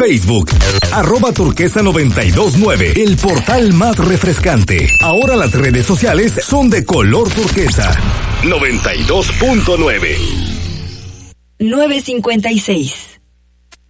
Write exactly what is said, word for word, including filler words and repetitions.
Facebook. Arroba turquesa noventa y dos nueve, el portal más refrescante. Ahora las redes sociales son de color turquesa. noventa y dos punto nueve. nueve cincuenta y seis.